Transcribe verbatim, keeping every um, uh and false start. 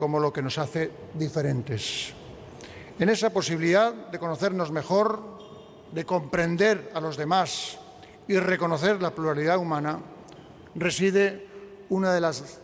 como lo que nos hace diferentes. En esa posibilidad de conocernos mejor, de comprender a los demás y reconocer la pluralidad humana, reside una de las